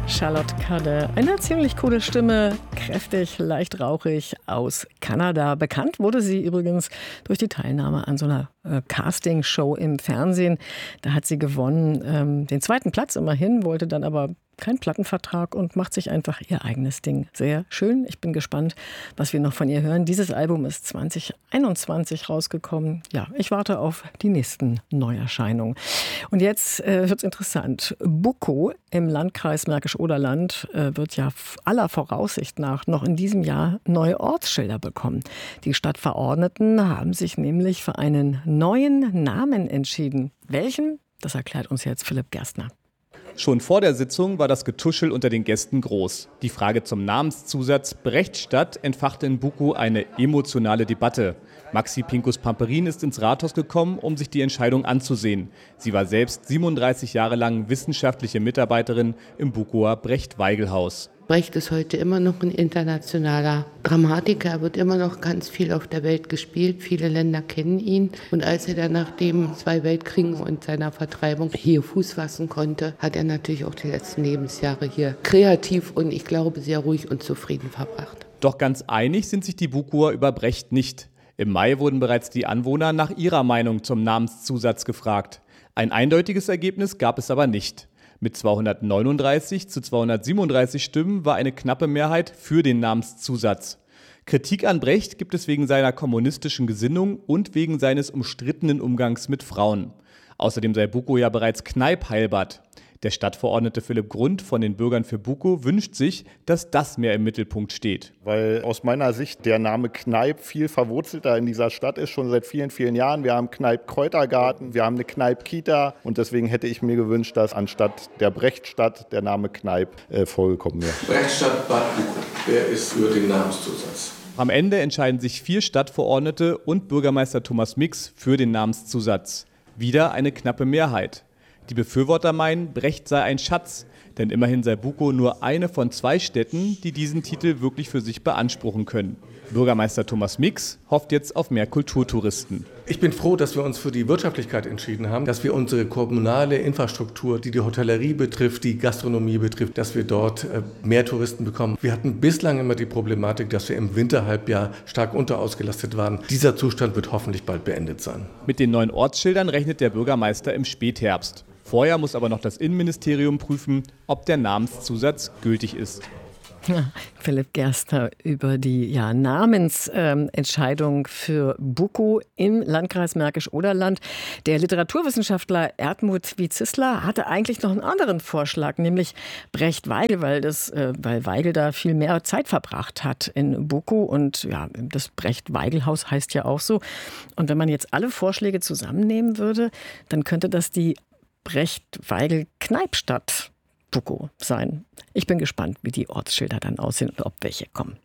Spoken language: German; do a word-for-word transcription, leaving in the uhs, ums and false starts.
Charlotte Kade, eine ziemlich coole Stimme, kräftig, leicht rauchig, aus Kanada. Bekannt wurde sie übrigens durch die Teilnahme an so einer äh, Castingshow im Fernsehen. Da hat sie gewonnen, ähm, den zweiten Platz immerhin, wollte dann aber keinen Plattenvertrag und macht sich einfach ihr eigenes Ding. Sehr schön. Ich bin gespannt, was wir noch von ihr hören. Dieses Album ist zwanzig einundzwanzig rausgekommen. Ja, ich warte auf die nächsten Neuerscheinungen. Und jetzt äh, wird's interessant. Buckow im Landkreis Märkisch-Oderland äh, wird ja aller Voraussicht nach noch in diesem Jahr neue Ortsschilder bekommen. Die Stadtverordneten haben sich nämlich für einen neuen Namen entschieden. Welchen? Das erklärt uns jetzt Philipp Gerstner. Schon vor der Sitzung war das Getuschel unter den Gästen groß. Die Frage zum Namenszusatz Brechtstadt entfachte in Buckow eine emotionale Debatte. Maxi Pinkus-Pamperin ist ins Rathaus gekommen, um sich die Entscheidung anzusehen. Sie war selbst siebenunddreißig Jahre lang wissenschaftliche Mitarbeiterin im Buckower Brecht-Weigel-Haus. Brecht ist heute immer noch ein internationaler Dramatiker. Er wird immer noch ganz viel auf der Welt gespielt. Viele Länder kennen ihn. Und als er dann nach den zwei Weltkriegen und seiner Vertreibung hier Fuß fassen konnte, hat er natürlich auch die letzten Lebensjahre hier kreativ und ich glaube sehr ruhig und zufrieden verbracht. Doch ganz einig sind sich die Buckower über Brecht nicht. Im Mai wurden bereits die Anwohner nach ihrer Meinung zum Namenszusatz gefragt. Ein eindeutiges Ergebnis gab es aber nicht. Mit zweihundertneununddreißig zu zweihundertsiebenunddreißig Stimmen war eine knappe Mehrheit für den Namenszusatz. Kritik an Brecht gibt es wegen seiner kommunistischen Gesinnung und wegen seines umstrittenen Umgangs mit Frauen. Außerdem sei Buckow ja bereits Kneipp-Heilbad. Der Stadtverordnete Philipp Grund von den Bürgern für Buckow wünscht sich, dass das mehr im Mittelpunkt steht. Weil aus meiner Sicht der Name Kneipp viel verwurzelter in dieser Stadt ist, schon seit vielen, vielen Jahren. Wir haben Kneipp-Kräutergarten, wir haben eine Kneipp-Kita und deswegen hätte ich mir gewünscht, dass anstatt der Brechtstadt der Name Kneipp äh, vorgekommen wäre. Brechtstadt Bad Buckow, wer ist für den Namenszusatz? Am Ende entscheiden sich vier Stadtverordnete und Bürgermeister Thomas Mix für den Namenszusatz. Wieder eine knappe Mehrheit. Die Befürworter meinen, Brecht sei ein Schatz, denn immerhin sei Buckow nur eine von zwei Städten, die diesen Titel wirklich für sich beanspruchen können. Bürgermeister Thomas Mix hofft jetzt auf mehr Kulturtouristen. Ich bin froh, dass wir uns für die Wirtschaftlichkeit entschieden haben, dass wir unsere kommunale Infrastruktur, die die Hotellerie betrifft, die Gastronomie betrifft, dass wir dort mehr Touristen bekommen. Wir hatten bislang immer die Problematik, dass wir im Winterhalbjahr stark unterausgelastet waren. Dieser Zustand wird hoffentlich bald beendet sein. Mit den neuen Ortsschildern rechnet der Bürgermeister im Spätherbst. Vorher muss aber noch das Innenministerium prüfen, ob der Namenszusatz gültig ist. Ja, Philipp Gerstner über die ja, Namensentscheidung ähm, für Buckow im Landkreis Märkisch-Oderland. Der Literaturwissenschaftler Erdmut Wiezisler hatte eigentlich noch einen anderen Vorschlag, nämlich Brecht-Weigel, weil, das, äh, weil Weigel da viel mehr Zeit verbracht hat in Buckow. Und ja, das Brecht-Weigel-Haus heißt ja auch so. Und wenn man jetzt alle Vorschläge zusammennehmen würde, dann könnte das die Brecht-Weigel-Kneipstadt Buckow sein. Ich bin gespannt, wie die Ortsschilder dann aussehen und ob welche kommen.